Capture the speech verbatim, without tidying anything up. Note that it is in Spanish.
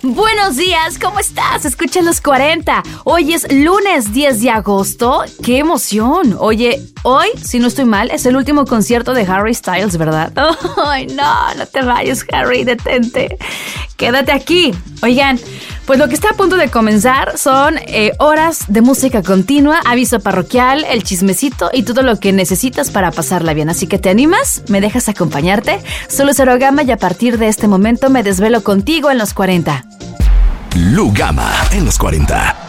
Buenos días, ¿cómo estás? Escucha los cuarenta. Hoy es lunes diez de agosto. ¡Qué emoción! Oye, hoy, si no estoy mal, es el último concierto de Harry Styles, ¿verdad? ¡Ay, no! No te vayas, Harry, detente. Quédate aquí. Oigan, pues lo que está a punto de comenzar son eh, horas de música continua, aviso parroquial, el chismecito y todo lo que necesitas para pasarla bien. Así que, ¿te animas? ¿Me dejas acompañarte? Solo Cero Gama y a partir de este momento me desvelo contigo en los cuarenta. Lugama en los cuarenta.